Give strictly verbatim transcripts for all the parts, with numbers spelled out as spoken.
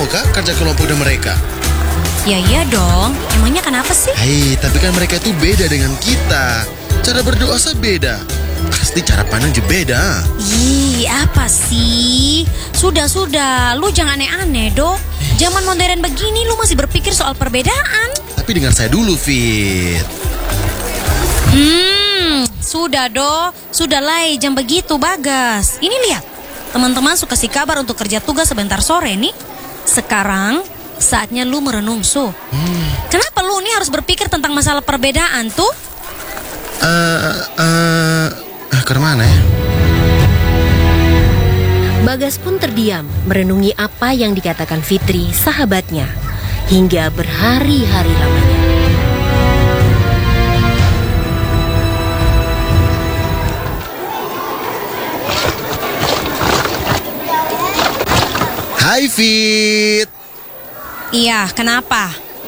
mau kah kerja kelompok dengan mereka? Ya iya dong, emangnya kenapa sih? Hei, tapi kan mereka itu beda dengan kita. Cara berdoa saya beda. Pasti cara pandang juga beda. Ih, apa sih? Sudah-sudah, lu jangan aneh-aneh, Do. Zaman modern begini lu masih berpikir soal perbedaan. Tapi dengar saya dulu, Fit. Hmm, sudah, Do. Sudahlah, jam begitu, Bagas. Ini lihat, teman-teman suka kasih kabar untuk kerja tugas sebentar sore nih. Sekarang saatnya lu merenung, Su. Hmm. Kenapa lu nih harus berpikir tentang masalah perbedaan tuh? Eh, uh, uh, uh, ke mana ya? Bagas pun terdiam, merenungi apa yang dikatakan Fitri, sahabatnya, hingga berhari-hari lamanya. Hai, Fit. Iya, kenapa?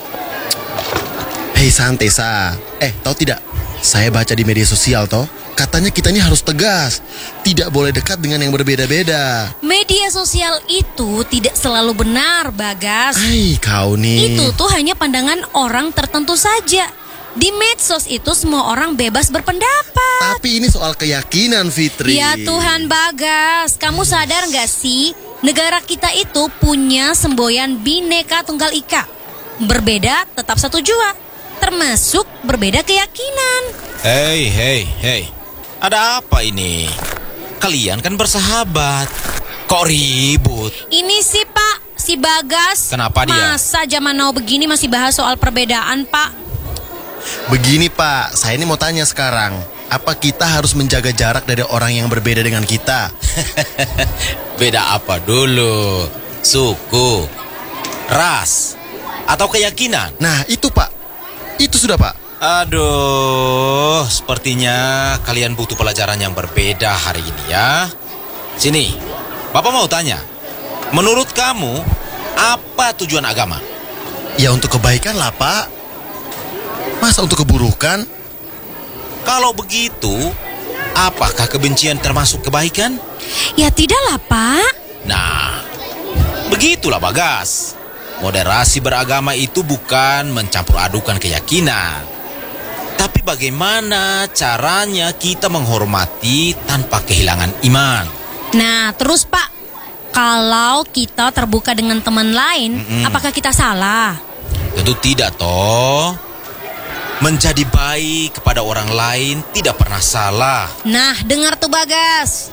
Hei, santai, Sa. Eh, tahu tidak? Saya baca di media sosial, toh. Katanya kita ini harus tegas. Tidak boleh dekat dengan yang berbeda-beda. Media sosial itu tidak selalu benar, Bagas. Hai, kau nih. Itu tuh hanya pandangan orang tertentu saja. Di medsos itu semua orang bebas berpendapat. Tapi ini soal keyakinan, Fitri. Ya Tuhan, Bagas, kamu sadar gak sih? Negara kita itu punya semboyan Bhinneka Tunggal Ika. Berbeda tetap satu jua, termasuk berbeda keyakinan. Hei, hei, hei. Ada apa ini? Kalian kan bersahabat. Kok ribut? Ini sih, Pak, si Bagas. Kenapa dia? Masa zaman now begini masih bahas soal perbedaan, Pak? Begini, Pak, saya ini mau tanya sekarang. Apa kita harus menjaga jarak dari orang yang berbeda dengan kita? Beda apa dulu? Suku, ras, atau keyakinan? Nah, itu, Pak. Itu sudah, Pak. Aduh, sepertinya kalian butuh pelajaran yang berbeda hari ini ya. Sini, Bapak mau tanya. Menurut kamu, apa tujuan agama? Ya untuk kebaikan lah, Pak. Masa untuk keburukan? Kalau begitu, apakah kebencian termasuk kebaikan? Ya tidaklah, Pak. Nah, begitulah Bagas. Moderasi beragama itu bukan mencampur adukan keyakinan. Tapi bagaimana caranya kita menghormati tanpa kehilangan iman. Nah, terus Pak, kalau kita terbuka dengan teman lain, Mm-mm. apakah kita salah? Tentu tidak toh. Menjadi baik kepada orang lain tidak pernah salah. Nah, dengar tuh Bagas.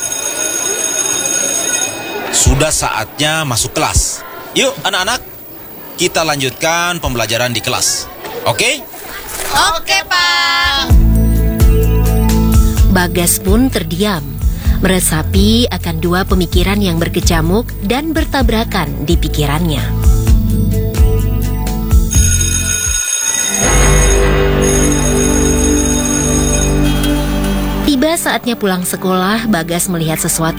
Sudah saatnya masuk kelas. Yuk anak-anak, kita lanjutkan pembelajaran di kelas. Oke? Oke, Pak. Bagas pun terdiam, meresapi akan dua pemikiran yang berkecamuk dan bertabrakan di pikirannya. Tiba saatnya pulang sekolah, Bagas melihat sesuatu